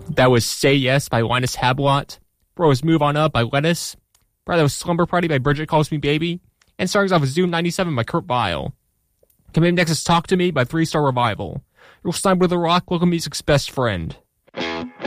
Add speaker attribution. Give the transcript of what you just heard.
Speaker 1: That was Say Yes by Linus Hablot. Bro was Move On Up by Lettuce. Bro, that was Slumber Party by Bridget Calls Me Baby. And starting off with Zoom 97 by Kurt Vile. Coming next is Talk to Me by 3 Star Revival. You'll sign with the rock, local music's best friend.